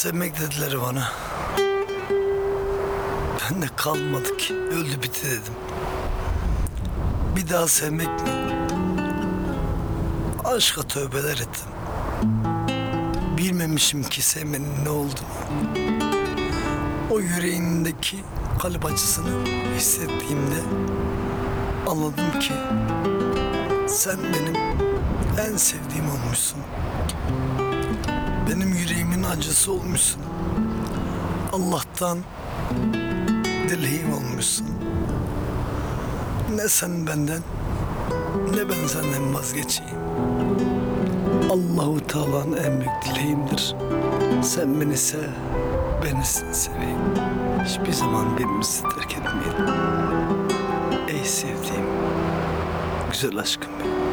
Sevmek dediler bana. Ben de kalmadı ki. Öldü bitti dedim. Bir daha sevmek mi? Aşka tövbeler ettim. Bilmemişim ki sevmenin ne olduğunu. O yüreğindeki kalp acısını hissettiğimde anladım ki sen benim en sevdiğim olmuşsun. Benim yüreğimin acısı olmuşsun. Allah'tan dileğim olmuşsun. Ne sen benden ne ben senden vazgeçeyim. Allahu Teala'nın en büyük dileğimdir. Sen beni sev, ben seni seveyim. Hiçbir zaman birbirimizi terk etmeyelim. Ey sevdiğim, güzel aşkım benim.